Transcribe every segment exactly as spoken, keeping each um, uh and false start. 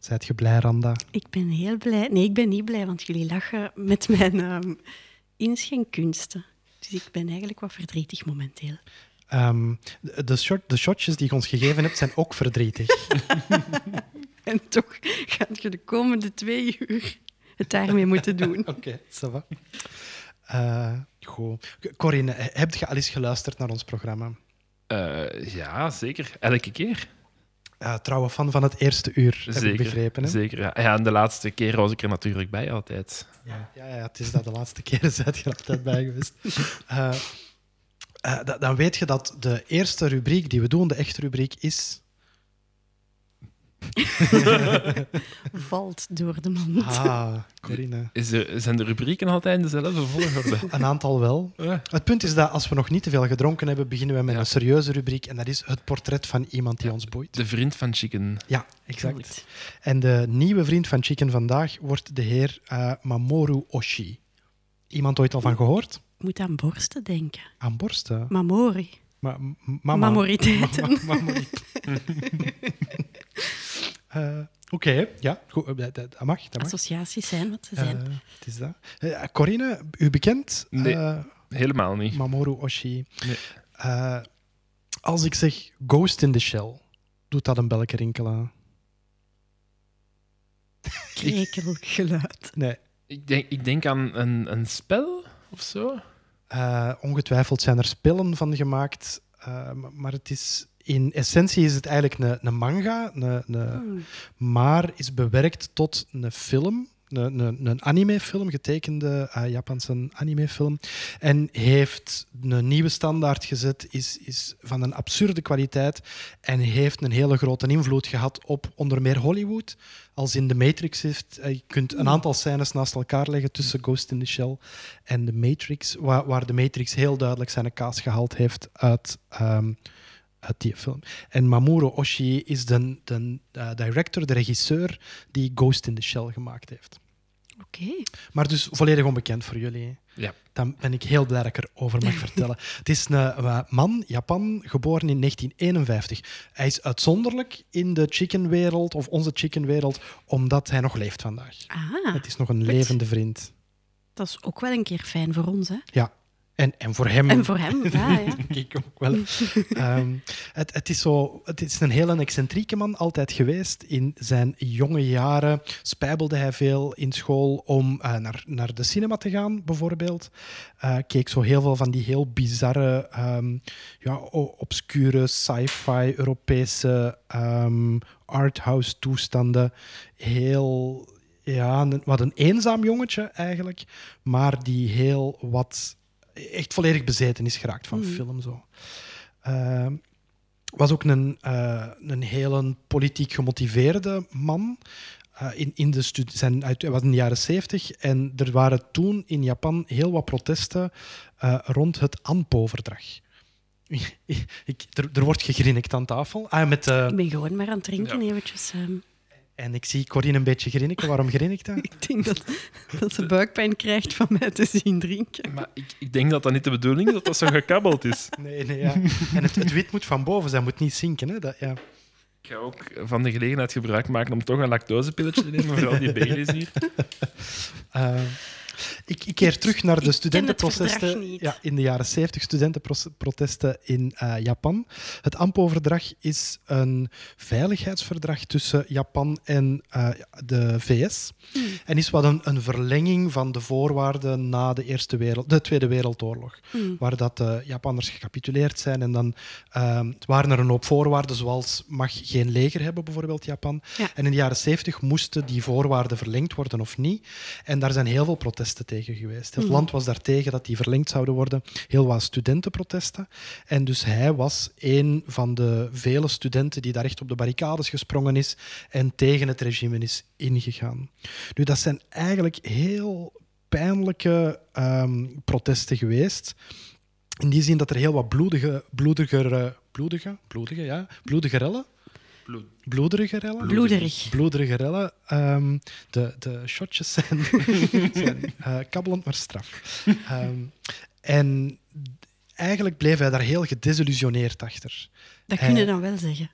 Zijt je blij, Randa? Ik ben heel blij. Nee, ik ben niet blij, want jullie lachen met mijn um, inschenkkunsten. Dus ik ben eigenlijk wat verdrietig momenteel. Um, de, de, shot, de shotjes die je ons gegeven hebt, zijn ook verdrietig. En toch gaat je de komende twee uur het daarmee moeten doen. Oké, okay, ça va. Uh, goed. Corinne, heb je al eens geluisterd naar ons programma? Uh, ja, zeker. Elke keer. Uh, trouwe fan van het eerste uur, heb zeker, ik begrepen. Hè? Zeker, ja. ja. En de laatste keer was ik er natuurlijk bij, altijd. Ja, ja, ja het is dat de laatste keer zijt je er altijd bij geweest. Uh, uh, d- dan weet je dat de eerste rubriek die we doen, de echte rubriek, is... Valt door de mand. Ah, Corinne. Is er, zijn de rubrieken altijd in dezelfde volgorde? Een aantal wel. Ja. Het punt is dat als we nog niet te veel gedronken hebben, beginnen we met ja. een serieuze rubriek. En dat is het portret van iemand die ja. ons boeit. De vriend van Chicken. Ja, exact. Goed. En de nieuwe vriend van Chicken vandaag wordt de heer uh, Mamoru Oshii. Iemand ooit al van gehoord? Ik moet aan borsten denken. Aan borsten? Mamori. Ma- mama. Mamoriteiten. Ma- ma- uh, Oké, okay, ja, goed, dat, dat mag. Dat mag. Associaties zijn wat ze zijn. Uh, het is dat. Uh, Corinne, u bekend? Nee, uh, helemaal niet. Mamoru Oshii. Nee. Uh, als ik zeg Ghost in the Shell, doet dat een belletje rinkelen? Krekelgeluid. Nee. Ik denk, ik denk aan een, een spel of zo. Uh, ongetwijfeld zijn er spellen van gemaakt, uh, maar het is... In essentie is het eigenlijk een, een manga, een, een, hmm. maar is bewerkt tot een film, een, een, een animefilm, getekende uh, Japanse animefilm. En heeft een nieuwe standaard gezet, is, is van een absurde kwaliteit en heeft een hele grote invloed gehad op onder meer Hollywood. Als in The Matrix heeft, je kunt een aantal scènes naast elkaar leggen tussen Ghost in the Shell en The Matrix, waar, waar The Matrix heel duidelijk zijn kaas gehaald heeft uit... Um, uit die film. En Mamoru Oshii is de, de uh, director, de regisseur die Ghost in the Shell gemaakt heeft. Oké. Okay. Maar dus volledig onbekend voor jullie. Ja. Dan ben ik heel blij dat ik erover mag vertellen. Het is een uh, man, Japan, geboren in negentien eenenvijftig. Hij is uitzonderlijk in de chickenwereld, of onze chickenwereld, omdat hij nog leeft vandaag. Ah, het is nog een levende vriend. Dat is ook wel een keer fijn voor ons, hè? Ja. En, en voor hem... En voor hem, ja. ja. ik ook wel. um, het, het, is zo, het is een hele excentrieke man altijd geweest. In zijn jonge jaren spijbelde hij veel in school om uh, naar, naar de cinema te gaan, bijvoorbeeld. Uh, keek zo heel veel van die heel bizarre, um, ja, obscure sci-fi, Europese um, arthouse toestanden. Heel... Ja, een, wat een eenzaam jongetje eigenlijk, maar die heel wat... echt volledig bezeten is geraakt van mm. film. Zo. Uh, was ook een, uh, een hele politiek gemotiveerde man. Uh, in, in de studi- zijn uit, hij was in de jaren zeventig en er waren toen in Japan heel wat protesten uh, rond het Anpo-verdrag. Ik, er, er wordt gegrinnikt aan tafel. Ah, met, uh, ik ben gewoon maar aan het drinken, ja. eventjes... Um... En ik zie Corinne een beetje grinniken. Waarom grinnikt hij? Ik denk dat, dat ze buikpijn krijgt van mij te zien drinken. Maar ik, ik denk dat dat niet de bedoeling is, dat dat zo gekabbeld is. Nee, nee, ja. En het, het wit moet van boven zijn, moet niet zinken. Hè? Dat, ja. Ik ga ook van de gelegenheid gebruik maken om toch een lactosepilletje te nemen voor al die Baileys hier. Uh, ik, ik keer terug naar de studentenprotesten ja, in de jaren zeventig, studentenprotesten in uh, Japan. Het Anpo-verdrag is een veiligheidsverdrag tussen Japan en uh, de V S. Hmm. En is wat een, een verlenging van de voorwaarden na de, Eerste Wereld, de Tweede Wereldoorlog. Hmm. Waar dat de Japanners gecapituleerd zijn. En dan uh, waren er een hoop voorwaarden, zoals mag geen leger hebben, bijvoorbeeld Japan. Ja. En in de jaren zeventig moesten die voorwaarden verlengd worden of niet. En daar zijn heel veel protesten tegen geweest. Het mm. land was daartegen dat die verlengd zouden worden. Heel wat studentenprotesten. En dus hij was een van de vele studenten die daar echt op de barricades gesprongen is en tegen het regime is ingegaan. Nu, dat zijn eigenlijk heel pijnlijke um, protesten geweest. In die zin dat er heel wat bloedige, bloedige, bloedige, bloedige, ja, bloedige rellen. Bloed. Bloederige rellen? Bloederig. Bloederige rellen. Um, de, de shotjes zijn, zijn uh, kabbelend, maar straf. Um, en eigenlijk bleef hij daar heel gedesillusioneerd achter. Dat kun je uh, dan wel zeggen.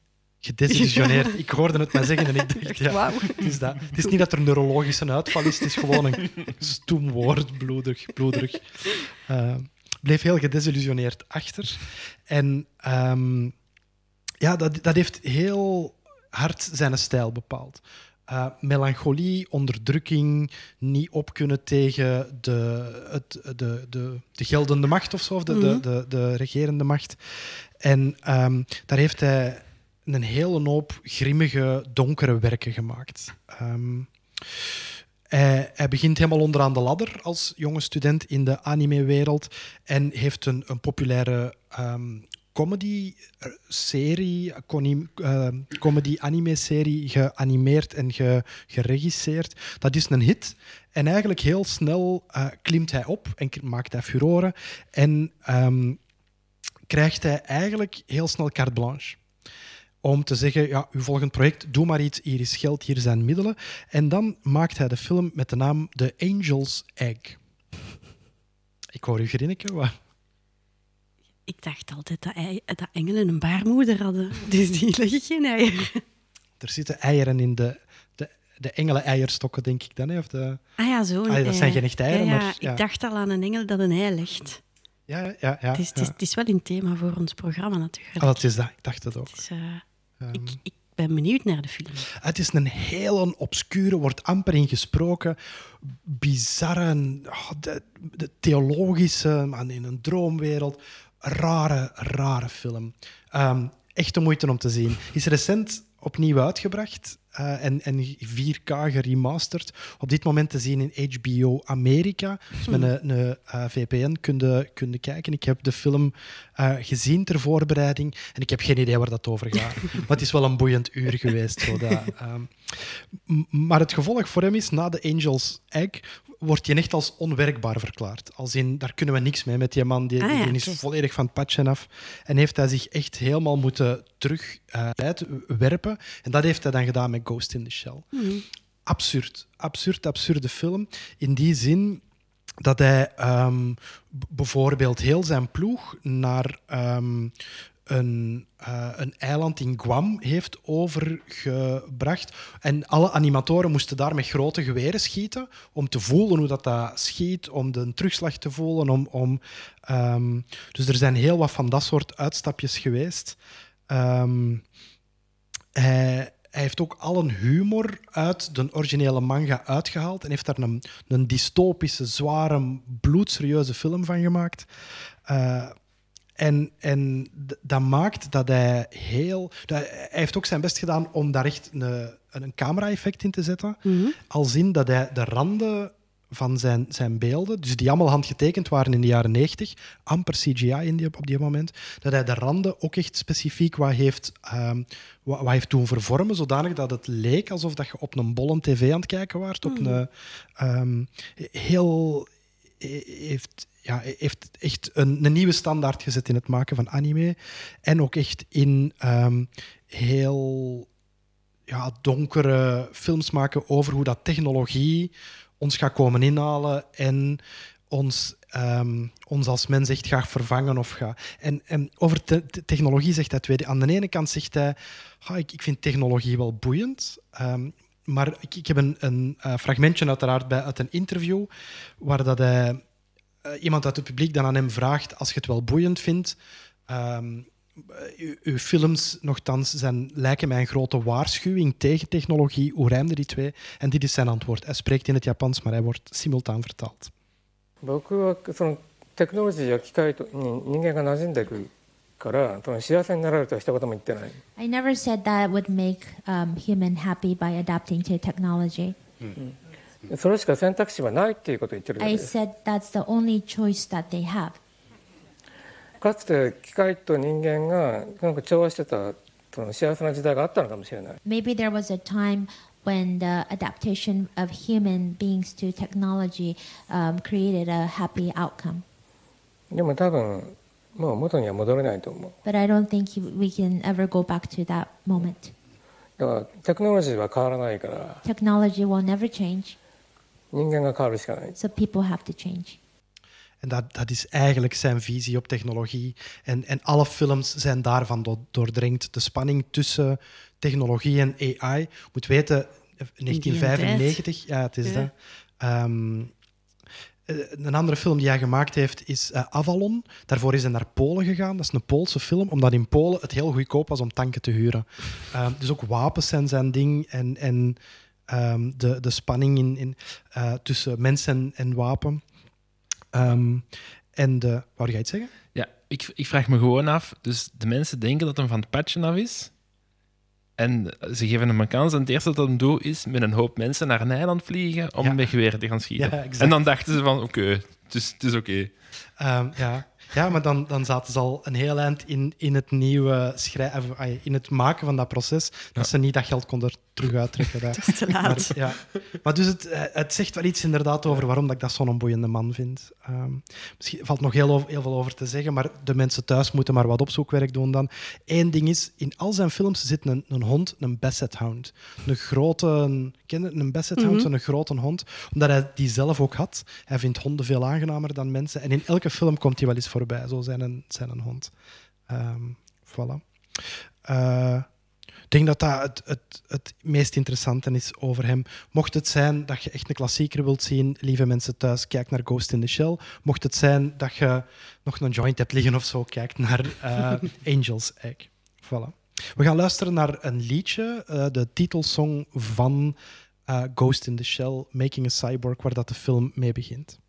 gedesillusioneerd. Ik hoorde het maar zeggen en ik dacht, ja, Wauw. het is dat. Het is niet dat er neurologische uitval is, het is gewoon een stoem woord, bloederig, bloederig. Uh, bleef heel gedesillusioneerd achter. En um, ja, dat, dat heeft heel hard zijn stijl bepaald. Uh, melancholie, onderdrukking, niet op kunnen tegen de, het, de, de, de geldende macht of zo, of de, mm-hmm. de, de, de regerende macht. En um, daar heeft hij een hele hoop grimmige, donkere werken gemaakt. Um, hij, hij begint helemaal onderaan de ladder als jonge student in de anime-wereld en heeft een, een populaire um, comedy-serie, uh, comedy-anime-serie geanimeerd en ge, geregisseerd. Dat is een hit. En eigenlijk heel snel uh, klimt hij op en maakt hij furoren. En um, krijgt hij eigenlijk heel snel carte blanche. Om te zeggen, ja, uw volgend project, doe maar iets, hier is geld, hier zijn middelen. En dan maakt hij de film met de naam The Angel's Egg. Ik hoor u grinniken, wat? Ik dacht altijd dat, ei, dat engelen een baarmoeder hadden, dus die leggen geen eieren. Er zitten eieren in de, de, de engelen-eierstokken, denk ik dan. Hè? Of de... Ah ja, zo. Ah, dat zijn geen echt eieren, ja, ja, maar... Ja. Ik dacht al aan een engel dat een ei legt. Ja, ja, ja. Het is, ja. het is, het is wel een thema voor ons programma, natuurlijk. Ah, dat is dat. Ik dacht het ook. Het is, uh, um... ik, ik ben benieuwd naar de film. Het is een hele obscure, wordt amper in gesproken, bizarre, oh, de, de theologische, man, in een droomwereld, rare, rare film. Um, echt de moeite om te zien. Is recent opnieuw uitgebracht uh, en, en vier K geremasterd. Op dit moment te zien in H B O Amerika. Dus met een, een uh, V P N kun je, kun je kijken. Ik heb de film uh, gezien ter voorbereiding en ik heb geen idee waar dat over gaat. Maar het is wel een boeiend uur geweest. Zo dat, um, maar het gevolg voor hem is, na The Angel's Egg wordt hij echt als onwerkbaar verklaard. Als in, daar kunnen we niks mee met die man. Die, ah, ja, die is okay. volledig van het padje af. En heeft hij zich echt helemaal moeten terug uh, werpen. En dat heeft hij dan gedaan met Ghost in the Shell. Mm. Absurd. Absurd, absurde film. In die zin dat hij um, b- bijvoorbeeld heel zijn ploeg naar... Um, Een, uh, een eiland in Guam heeft overgebracht. En alle animatoren moesten daar met grote geweren schieten om te voelen hoe dat, dat schiet, om de terugslag te voelen. Om, om, um, dus er zijn heel wat van dat soort uitstapjes geweest. Um, hij, hij heeft ook al een humor uit de originele manga uitgehaald en heeft daar een, een dystopische, zware, bloedserieuze film van gemaakt. Uh, En, en dat maakt dat hij heel... Dat, hij heeft ook zijn best gedaan om daar echt een, een camera-effect in te zetten. Mm-hmm. Als in dat hij de randen van zijn, zijn beelden, dus die allemaal handgetekend waren in de jaren negentig, amper C G I in die, op die moment, dat hij de randen ook echt specifiek wat heeft, um, wat, wat heeft doen vervormen, zodanig dat het leek alsof dat je op een bolle tv aan het kijken waart. Mm-hmm. Op een um, heel... heeft... Ja, heeft echt een, een nieuwe standaard gezet in het maken van anime. En ook echt in um, heel ja, donkere films maken over hoe dat technologie ons gaat komen inhalen en ons, um, ons als mens echt gaat vervangen. Of gaat. En, en over te- te- technologie zegt hij tweede. Aan de ene kant zegt hij, ah, ik, ik vind technologie wel boeiend, um, maar ik, ik heb een, een uh, fragmentje uiteraard bij, uit een interview waar dat hij... Uh, iemand uit het publiek dan aan hem vraagt, als je het wel boeiend vindt, um, uw, uw films nogthans zijn, lijken mij een grote waarschuwing tegen technologie. Hoe rijmden die twee? En dit is zijn antwoord. Hij spreekt in het Japans, maar hij wordt simultaan vertaald. 僕はそのテクノロジーや機械に人間が馴染んでいくから幸せになられるとは一言も言ってない。 I never said that would make um, human happy by adapting to technology. うんそれしか選択肢はないっていうことを言ってるだけです。 I said that's the only choice that they have. かつて機械と人間がなんか調和してたその幸せな時代があったのかもしれない。 Maybe there was a time when the adaptation of human beings to technology um, created a happy outcome. でも多分もう元には戻れないと思う。 But I don't think we can ever go back to that moment. だからテクノロジーは変わらないから。 Technology will never change. 人間が変わるしかない。 So people have to change. En dat, dat is eigenlijk zijn visie op technologie. En, en alle films zijn daarvan do- doordrenkt. De spanning tussen technologie en A I. Je moet weten, negentien vijfennegentig, ja, het is ja. dat. Um, een andere film die hij gemaakt heeft is uh, Avalon. Daarvoor is hij naar Polen gegaan. Dat is een Poolse film, omdat in Polen het heel goedkoop was om tanken te huren. Uh, dus ook wapens zijn zijn ding. En, en um, de, de spanning in, in, uh, tussen mens en, en wapen. Um, en de... Wou jij iets zeggen? Ja, ik, ik vraag me gewoon af. Dus de mensen denken dat hem van het patchen af is. En ze geven hem een kans. En het eerste dat hem doet, is met een hoop mensen naar een eiland vliegen om ja. met geweren te gaan schieten. Ja, en dan dachten ze van, oké, okay, het is, het is oké. Okay. Um, ja. ja, maar dan, dan zaten ze al een heel eind in, in het nieuwe schrijven, in het maken van dat proces, dat ja. ze niet dat geld konden terug uittrekken. Dat is te laat. Maar, ja. maar dus het, het zegt wel iets inderdaad over waarom dat ik dat zo'n boeiende man vind. Um, misschien valt nog heel, heel veel over te zeggen, maar de mensen thuis moeten maar wat opzoekwerk doen dan. Eén ding is, in al zijn films zit een, een hond, een basset hound. Een grote... Ken je een basset hound? Mm-hmm. Zo'n grote hond. Omdat hij die zelf ook had. Hij vindt honden veel aangenamer dan mensen. En in elke film komt hij wel eens voorbij. Zo zijn een, zijn een hond. Um, voilà. Uh, ik denk dat dat het, het, het meest interessante is over hem. Mocht het zijn dat je echt een klassieker wilt zien, lieve mensen thuis, kijk naar Ghost in the Shell. Mocht het zijn dat je nog een joint hebt liggen of zo, kijk naar uh, Angel's Egg. Voilà. We gaan luisteren naar een liedje, uh, de titelsong van uh, Ghost in the Shell, Making a Cyborg, waar dat de film mee begint.